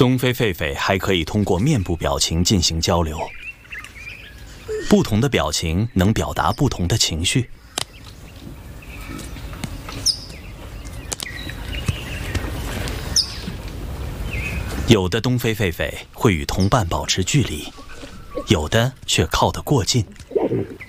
东非狒狒还可以通过面部表情进行交流，不同的表情能表达不同的情绪。有的东非狒狒会与同伴保持距离，有的却靠得过近。